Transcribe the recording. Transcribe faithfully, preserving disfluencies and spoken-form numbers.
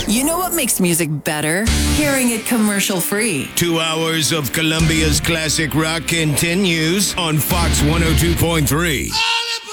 You know what makes music better? Hearing it commercial-free. Two hours of Colombia's classic rock continues on Fox one oh two point three.